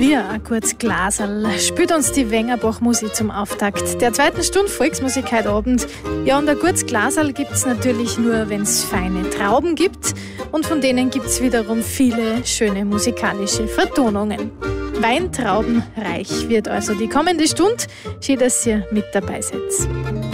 Wir ein kurzes Glaserl spielt uns die Wengerbach-Musik zum Auftakt der 2. Stunde Volksmusik heute Abend. Ja, und ein kurzes Glaserl gibt es natürlich nur, wenn es feine Trauben gibt. Und von denen gibt es wiederum viele schöne musikalische Vertonungen. Weintraubenreich wird also die kommende Stunde. Schön, dass ihr mit dabei seid.